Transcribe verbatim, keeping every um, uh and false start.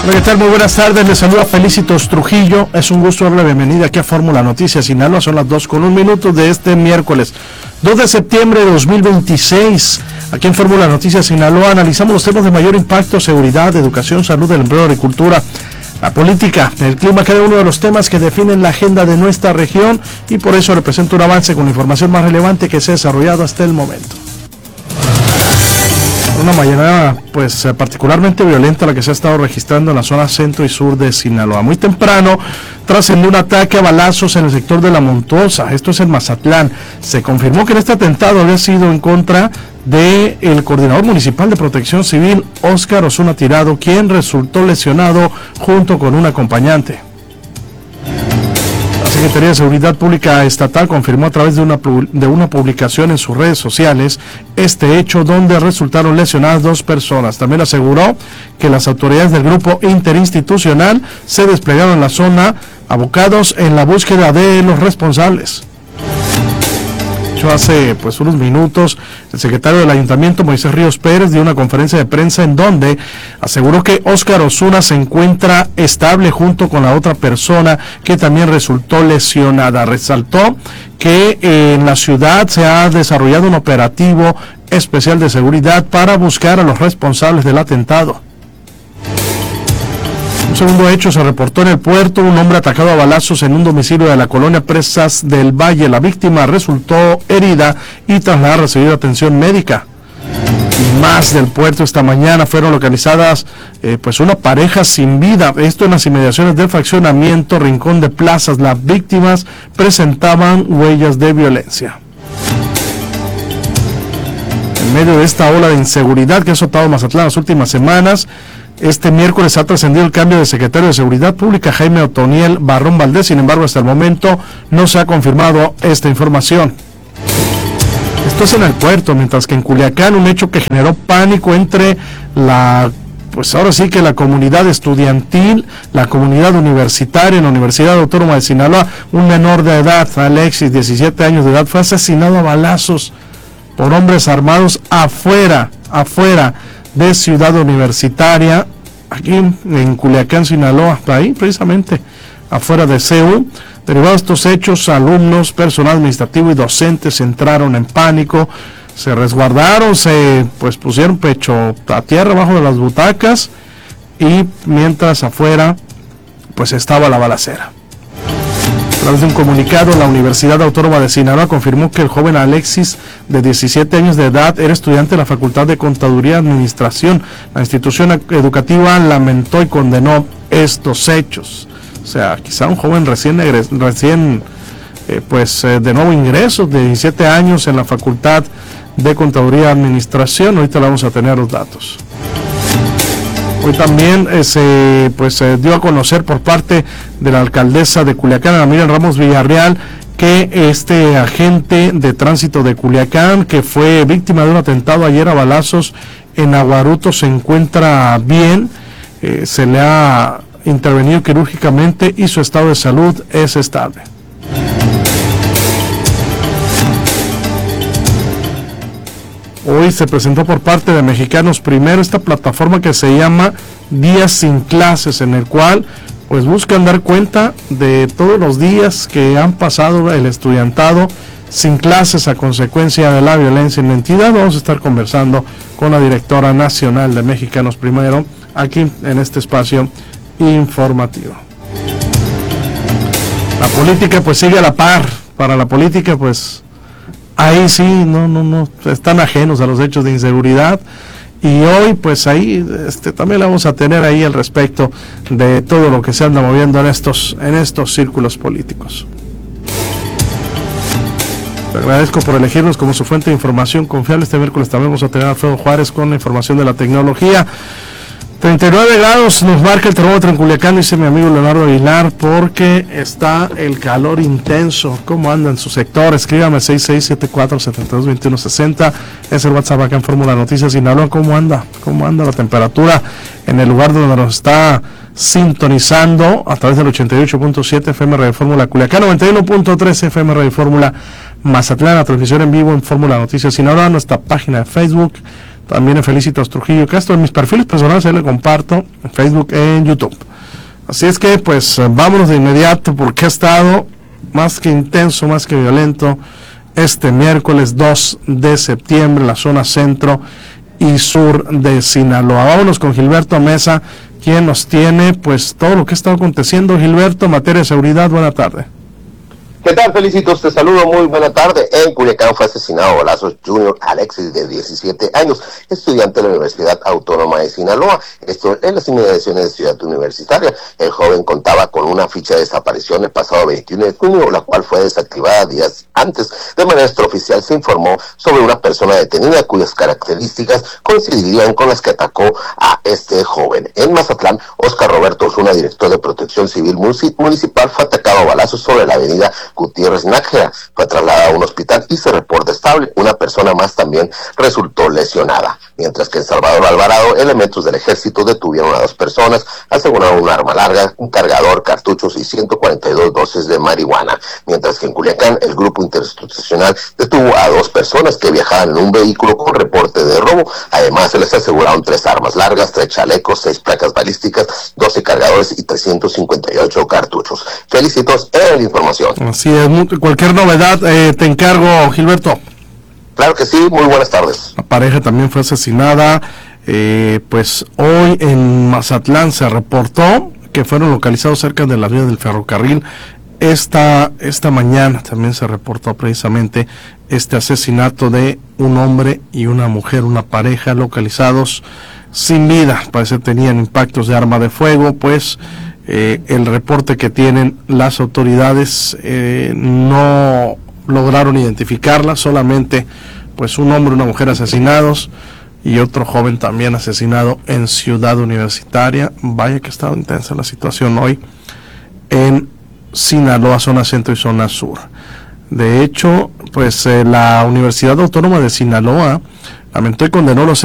Hola, ¿qué tal? Muy buenas tardes, les saluda Felicitos Trujillo. Es un gusto darle la bienvenida aquí a Fórmula Noticias Sinaloa. Son las dos con un minuto de este miércoles dos de septiembre de dos mil veintiséis. Aquí en Fórmula Noticias Sinaloa analizamos los temas de mayor impacto: seguridad, educación, salud, el empleo, agricultura, la política, el clima, cada uno de los temas que definen la agenda de nuestra región, y por eso le presento un avance con la información más relevante que se ha desarrollado hasta el momento. Una mañana pues particularmente violenta la que se ha estado registrando en la zona centro y sur de Sinaloa. Muy temprano trascendió un ataque a balazos en el sector de La Montuosa, esto es en Mazatlán. Se confirmó que en este atentado había sido en contra del coordinador municipal de Protección Civil, Óscar Osuna Tirado, quien resultó lesionado junto con un acompañante. La Secretaría de Seguridad Pública Estatal confirmó a través de una, de una publicación en sus redes sociales este hecho, donde resultaron lesionadas dos personas. También aseguró que las autoridades del grupo interinstitucional se desplegaron en la zona, abocados en la búsqueda de los responsables. Hace pues unos minutos el secretario del Ayuntamiento, Moisés Ríos Pérez, dio una conferencia de prensa en donde aseguró que Óscar Osuna se encuentra estable junto con la otra persona que también resultó lesionada. Resaltó que en la ciudad se ha desarrollado un operativo especial de seguridad para buscar a los responsables del atentado. Un segundo hecho se reportó en el puerto: un hombre atacado a balazos en un domicilio de la colonia Presas del Valle. La víctima resultó herida y trasladada a recibir atención médica. Y más del puerto: esta mañana fueron localizadas eh, pues una pareja sin vida, esto en las inmediaciones del fraccionamiento Rincón de Plazas. Las víctimas presentaban huellas de violencia. En medio de esta ola de inseguridad que ha azotado Mazatlán las últimas semanas, este miércoles ha trascendido el cambio de secretario de Seguridad Pública, Jaime Otoniel Barrón Valdés. Sin embargo, hasta el momento no se ha confirmado esta información. Esto es en el puerto, mientras que en Culiacán, un hecho que generó pánico entre la, pues ahora sí que la comunidad estudiantil, la comunidad universitaria en la Universidad Autónoma de Sinaloa. Un menor de edad, Alexis, diecisiete años de edad, fue asesinado a balazos por hombres armados afuera, afuera de Ciudad Universitaria, aquí en Culiacán, Sinaloa, ahí precisamente afuera de C U. Derivado de estos hechos, alumnos, personal administrativo y docentes entraron en pánico, se resguardaron, se pues pusieron pecho a tierra bajo de las butacas, y mientras afuera pues estaba la balacera. A través de un comunicado, la Universidad Autónoma de Sinaloa confirmó que el joven Alexis, de diecisiete años de edad, era estudiante de la Facultad de Contaduría y Administración. La institución educativa lamentó y condenó estos hechos. O sea, quizá un joven recién, recién eh, pues eh, de nuevo ingreso, de diecisiete años en la Facultad de Contaduría y Administración. Ahorita le vamos a tener los datos. Hoy también eh, se pues, eh, dio a conocer por parte de la alcaldesa de Culiacán, Ana Miriam Ramos Villarreal, que este agente de tránsito de Culiacán, que fue víctima de un atentado ayer a balazos en Aguaruto, se encuentra bien, eh, se le ha intervenido quirúrgicamente y su estado de salud es estable. Hoy se presentó por parte de Mexicanos Primero esta plataforma que se llama Días Sin Clases, en el cual pues buscan dar cuenta de todos los días que han pasado el estudiantado sin clases a consecuencia de la violencia en la entidad. Vamos a estar conversando con la directora nacional de Mexicanos Primero aquí en este espacio informativo. La política pues sigue a la par. Para la política pues ahí sí, no, no, no, están ajenos a los hechos de inseguridad, y hoy pues ahí este, también le vamos a tener ahí al respecto de todo lo que se anda moviendo en estos, en estos círculos políticos. Te agradezco por elegirnos como su fuente de información confiable. Este miércoles también vamos a tener a Alfredo Juárez con la información de la tecnología. treinta y nueve grados nos marca el termómetro en Culiacán, dice mi amigo Leonardo Aguilar, porque está el calor intenso. ¿Cómo anda en su sector? Escríbame seis seis siete cuatro, siete dos dos uno seis cero, es el WhatsApp acá en Fórmula Noticias Sinaloa. ¿Cómo anda? ¿Cómo anda la temperatura en el lugar donde nos está sintonizando a través del ochenta y ocho punto siete F M Radio Fórmula Culiacán, noventa y uno punto tres F M Radio Fórmula Mazatlán, la transmisión en vivo en Fórmula Noticias Sinaloa, nuestra página de Facebook, también en Felicitos Trujillo Castro. En mis perfiles personales ahí le comparto, en Facebook, en YouTube. Así es que pues vámonos de inmediato porque ha estado más que intenso, más que violento este miércoles dos de septiembre en la zona centro y sur de Sinaloa. Vámonos con Gilberto Mesa, quien nos tiene pues todo lo que está aconteciendo. Gilberto, en materia de seguridad, buena tarde. ¿Qué tal, Felicitos? Te saludo, muy buena tarde. En Culiacán fue asesinado a balazos Junior Alexis, de diecisiete años, estudiante de la Universidad Autónoma de Sinaloa, esto en las inmediaciones de Ciudad Universitaria. El joven contaba con una ficha de desaparición el pasado veintiuno de junio, la cual fue desactivada días antes. De manera extraoficial se informó sobre una persona detenida cuyas características coincidirían con las que atacó a este joven. En Mazatlán, Oscar Roberto Osuna, director de Protección Civil Municipal, fue atacado a balazos sobre la avenida Gutiérrez Nájera. Fue trasladado a un hospital y se reporta estable. Una persona más también resultó lesionada. Mientras que en Salvador Alvarado, elementos del ejército detuvieron a dos personas, aseguraron un arma larga, un cargador, cartuchos y ciento cuarenta y dos dosis de marihuana. Mientras que en Culiacán, el grupo interinstitucional detuvo a dos personas que viajaban en un vehículo con reporte de robo. Además, se les aseguraron tres armas largas, tres chalecos, seis placas balísticas, doce cargadores y trescientos cincuenta y ocho cartuchos. Felicitos en la información. Así es, cualquier novedad eh, te encargo, Gilberto. Claro que sí, muy buenas tardes. La pareja también fue asesinada, eh, pues hoy en Mazatlán se reportó que fueron localizados cerca de la vía del ferrocarril. Esta, esta mañana también se reportó precisamente este asesinato de un hombre y una mujer, una pareja localizados sin vida. Parece que tenían impactos de arma de fuego, pues eh, el reporte que tienen las autoridades eh, no lograron identificarla, solamente pues un hombre y una mujer asesinados y otro joven también asesinado en Ciudad Universitaria. Vaya que ha estado intensa la situación hoy en Sinaloa, zona centro y zona sur. De hecho, pues eh, la Universidad Autónoma de Sinaloa lamentó y condenó los